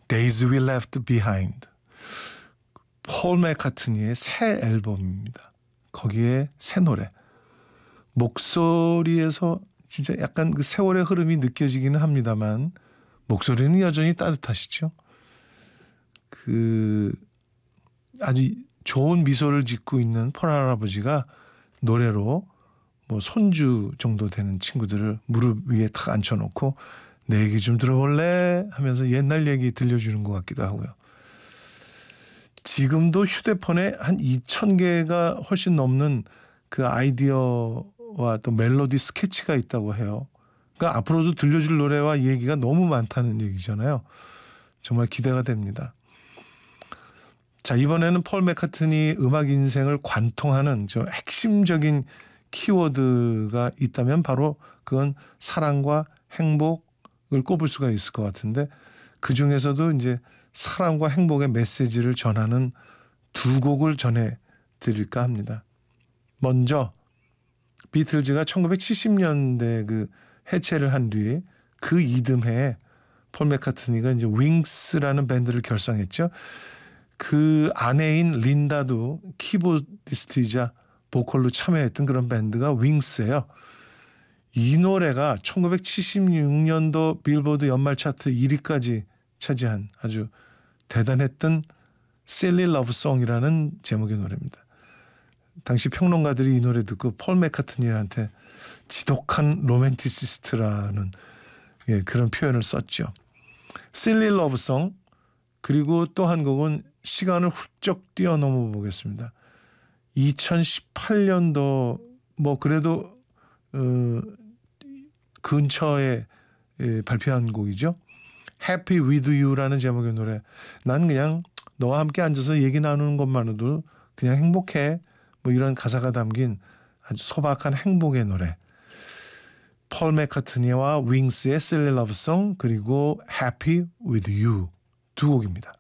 Days We Left Behind. 폴 맥카트니의 새 앨범입니다. 거기에 새 노래. 목소리에서 진짜 약간 그 세월의 흐름이 느껴지기는 합니다만 목소리는 여전히 따뜻하시죠. 그 아주 좋은 미소를 짓고 있는 폴 할아버지가 노래로 뭐 손주 정도 되는 친구들을 무릎 위에 탁 앉혀놓고 내 얘기 좀 들어볼래? 하면서 옛날 얘기 들려주는 것 같기도 하고요. 지금도 휴대폰에 한 2,000개가 훨씬 넘는 그 아이디어와 또 멜로디 스케치가 있다고 해요. 그러니까 앞으로도 들려줄 노래와 얘기가 너무 많다는 얘기잖아요. 정말 기대가 됩니다. 자, 이번에는 폴 맥카트니 음악 인생을 관통하는 저 핵심적인 키워드가 있다면 바로 그건 사랑과 행복을 꼽을 수가 있을 것 같은데 그중에서도 이제 사랑과 행복의 메시지를 전하는 두 곡을 전해드릴까 합니다. 먼저 비틀즈가 1970년대 그 해체를 한 뒤에 그 이듬해에 폴 맥카트니가 이제 윙스라는 밴드를 결성했죠. 그 아내인 린다도 키보디스트이자 보컬로 참여했던 그런 밴드가 윙스예요. 이 노래가 1976년도 빌보드 연말 차트 1위까지 차지한 아주 대단했던 Silly Love Song이라는 제목의 노래입니다. 당시 평론가들이 이 노래 듣고 폴 맥카트니한테 지독한 로맨티시스트라는 그런 표현을 썼죠. Silly Love Song 그리고 또 한 곡은 시간을 훌쩍 뛰어넘어 보겠습니다. 2018년도 뭐 그래도 근처에 발표한 곡이죠. Happy with You라는 제목의 노래. 난 그냥 너와 함께 앉아서 얘기 나누는 것만으로도 그냥 행복해. 뭐 이런 가사가 담긴 아주 소박한 행복의 노래. 폴 맥카트니와 윙스의 Silly Love Song 그리고 Happy with You 두 곡입니다.